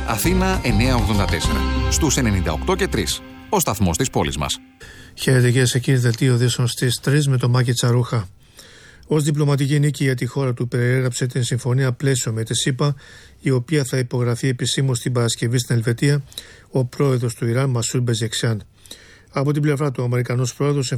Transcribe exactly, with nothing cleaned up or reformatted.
Αθήνα εννιακόσια ογδόντα τέσσερα. Στους ενενήντα οκτώ και τρία. Ο σταθμός της πόλης μας. Χαίρετε κυρίες και κύριοι, δελτίο ειδήσεων στις τρεις με το Μάκη Τσαρούχα. Ως διπλωματική νίκη για τη χώρα του περιέγραψε την συμφωνία πλαίσιο με τη ΣΥΠΑ, η οποία θα υπογραφεί επισήμως την Παρασκευή στην Ελβετία, ο πρόεδρος του Ιράν Μασούρ Πεζεξιάν. Από την πλευρά του, ο Αμερικανός πρόεδρος